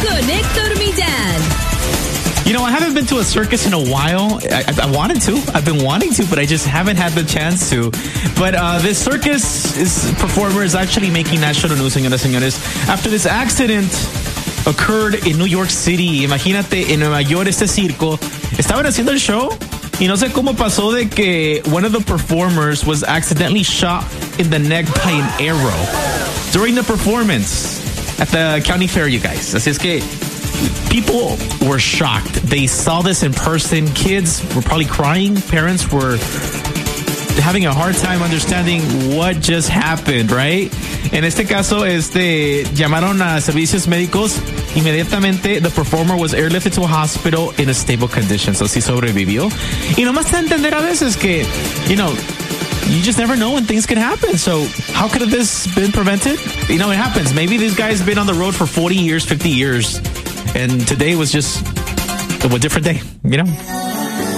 con Héctor Millán. You know, I haven't been to a circus in a while. I wanted to. I've been wanting to, but I just haven't had the chance to. But this circus performer is actually making national news, señoras y señores, after this accident occurred in New York City. Imagínate, en Nueva York, este circo. Estaban haciendo el show y no sé cómo pasó de que one of the performers was accidentally shot in the neck by an arrow during the performance at the county fair, you guys. Así es que people were shocked. They saw this in person. Kids were probably crying. Parents were having a hard time understanding what just happened, right? En este caso, llamaron a servicios médicos. Inmediatamente, the performer was airlifted to a hospital in a stable condition. So sí sobrevivió. Y nomás te entender a veces que, you know, you just never know when things can happen. So how could have this been prevented? You know, it happens. Maybe this guy's been on the road for 40 years, 50 years. And today was just a different day, you know?